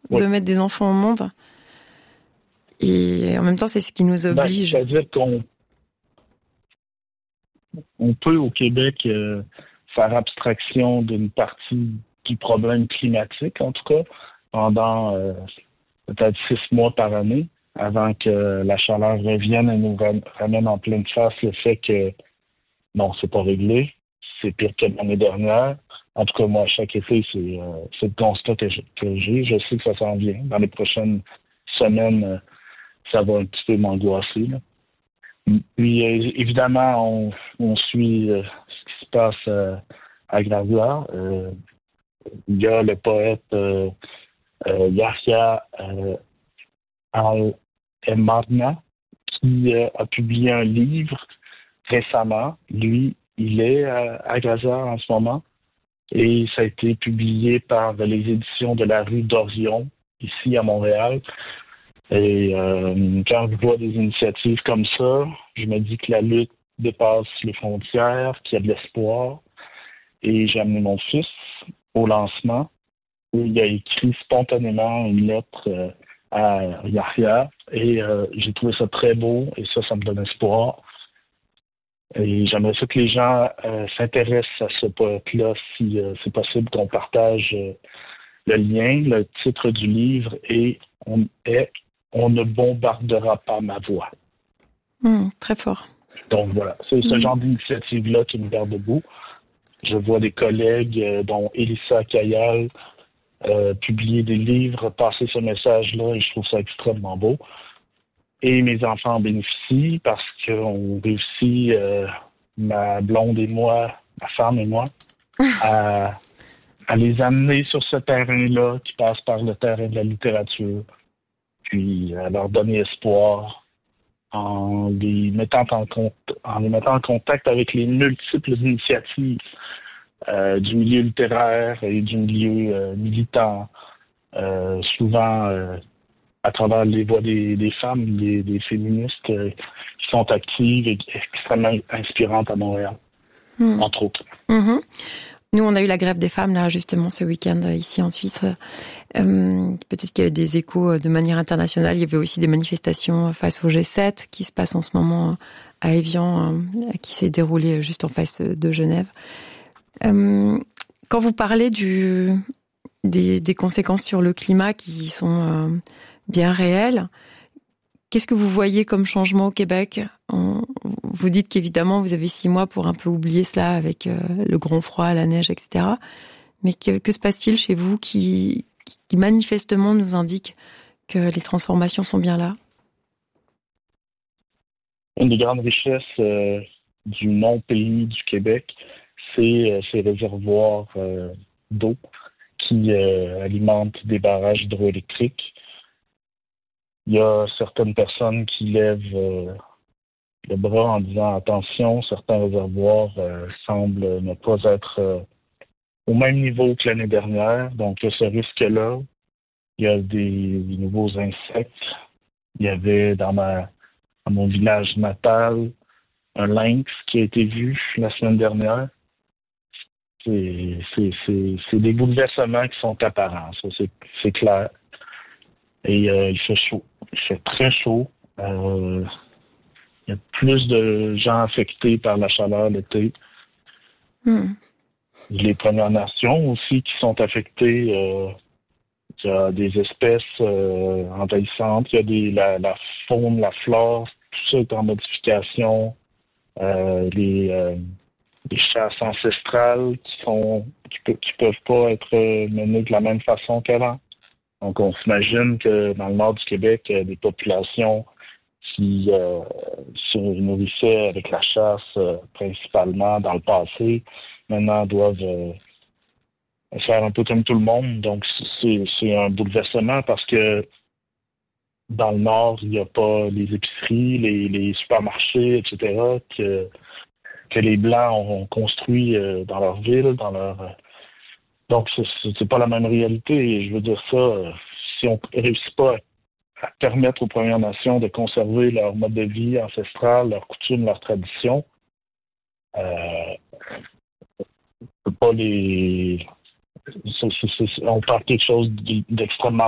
de mettre des enfants au monde. Et en même temps, c'est ce qui nous oblige. C'est-à-dire qu'on peut, au Québec, faire abstraction d'une partie du problème climatique, en tout cas, pendant peut-être 6 mois par année, avant que la chaleur revienne et nous ramène en pleine face le fait que, non, c'est pas réglé, c'est pire que l'année dernière. En tout cas, moi, chaque été, c'est le constat que j'ai. Je sais que ça s'en vient. Dans les prochaines semaines, ça va un petit peu m'angoisser, là. Puis, évidemment, on suit ce qui se passe à Gravia. Il y a le poète Yahya Al-Emarna qui a publié un livre récemment. Lui, il est à Gaza en ce moment et ça a été publié par les éditions de la rue d'Orion, ici à Montréal. Et quand je vois des initiatives comme ça, je me dis que la lutte dépasse les frontières, qu'il y a de l'espoir. Et j'ai amené mon fils au lancement où il a écrit spontanément une lettre à Yahya. Et j'ai trouvé ça très beau et ça me donne espoir. Et j'aimerais ça que les gens s'intéressent à ce poète-là si c'est possible qu'on partage le lien. Le titre du livre est On ne bombardera pas ma voix. Très fort. Donc voilà, c'est ce genre d'initiative-là qui me garde debout. Je vois des collègues, dont Elissa Kayal, publier des livres, passer ce message-là, et je trouve ça extrêmement beau. Et mes enfants en bénéficient parce qu'on réussit, ma blonde et moi, ma femme et moi, à les amener sur ce terrain-là qui passe par le terrain de la littérature, puis à leur donner espoir en les mettant en contact avec les multiples initiatives du milieu littéraire et du milieu militant, souvent à travers les voix des femmes, des féministes qui sont actives et extrêmement inspirantes à Montréal, entre autres. Nous, on a eu la grève des femmes, là, justement, ce week-end, ici en Suisse. Peut-être qu'il y a eu des échos de manière internationale. Il y avait aussi des manifestations face au G7 qui se passent en ce moment à Évian, qui s'est déroulé juste en face de Genève. Quand vous parlez des conséquences sur le climat qui sont bien réelles, qu'est-ce que vous voyez comme changement au Québec ? Vous dites qu'évidemment, vous avez 6 mois pour un peu oublier cela avec le grand froid, la neige, etc. Mais que se passe-t-il chez vous qui manifestement nous indique que les transformations sont bien là? Une des grandes richesses du non-pays du Québec, c'est ces réservoirs d'eau qui alimentent des barrages hydroélectriques. Il y a certaines personnes qui lèvent le bras en disant attention, certains réservoirs semblent ne pas être au même niveau que l'année dernière. Donc, il y a ce risque-là. Il y a des nouveaux insectes. Il y avait dans mon village natal un lynx qui a été vu la semaine dernière. C'est des bouleversements qui sont apparents, ça c'est clair. Et il fait chaud. Il fait très chaud. Il y a plus de gens affectés par la chaleur l'été. Les Premières Nations aussi qui sont affectées. Il y a des espèces envahissantes. Il y a la faune, la flore, tout ça est en modification. Les chasses ancestrales qui peuvent pas être menées de la même façon qu'avant. Donc, on s'imagine que dans le nord du Québec, des populations qui se nourrissaient avec la chasse principalement dans le passé, maintenant doivent faire un peu comme tout le monde. Donc, c'est un bouleversement parce que dans le nord, il n'y a pas les épiceries, les supermarchés, etc., que les Blancs ont construit dans leur ville, Donc, c'est pas la même réalité. Et je veux dire ça, si on ne réussit pas à permettre aux Premières Nations de conserver leur mode de vie ancestral, leurs coutumes, leurs traditions, on peut pas on parle de quelque chose d'extrêmement